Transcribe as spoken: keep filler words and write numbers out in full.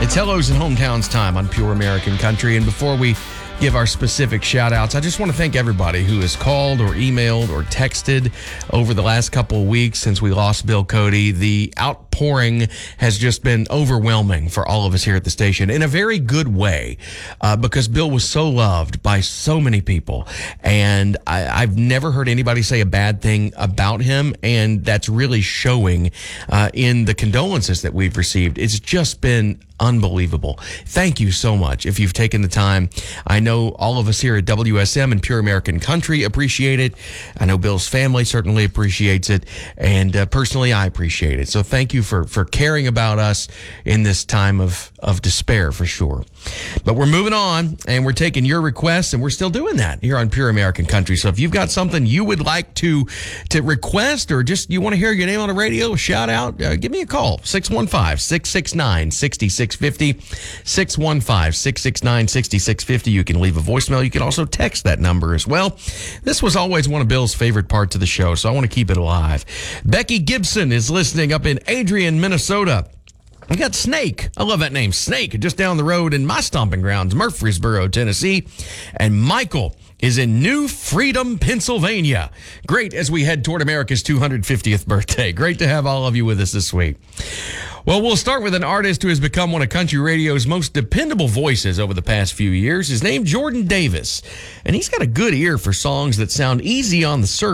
It's Hellos and Hometowns time on Pure American Country. And before we give our specific shout outs, I just want to thank everybody who has called or emailed or texted over the last couple of weeks since we lost Bill Cody. The outpouring has just been overwhelming for all of us here at the station in a very good way, uh, because Bill was so loved by so many people. And I, I've never heard anybody say a bad thing about him. And that's really showing uh, in the condolences that we've received. It's just been unbelievable. Thank you so much if you've taken the time. I know all of us here at W S M and Pure American Country appreciate it. I know Bill's family certainly appreciates it. And uh, personally, I appreciate it. So thank you for, for caring about us in this time of, of despair, for sure. But we're moving on, and we're taking your requests, and we're still doing that here on Pure American Country. So if you've got something you would like to to request, or just you want to hear your name on the radio, shout out, uh, give me a call, six one five, six six nine, six six five zero, six one five, six six nine, six six five zero. You can leave a voicemail. You can also text that number as well. This was always one of Bill's favorite parts of the show, so I want to keep it alive. Becky Gibson is listening up in Adrian, Minnesota. We got Snake. I love that name, Snake, just down the road in my stomping grounds, Murfreesboro, Tennessee. And Michael is in New Freedom, Pennsylvania. Great as we head toward America's two hundred fiftieth birthday. Great to have all of you with us this week. Well, we'll start with an artist who has become one of country radio's most dependable voices over the past few years. His name, Jordan Davis. And he's got a good ear for songs that sound easy on the surface,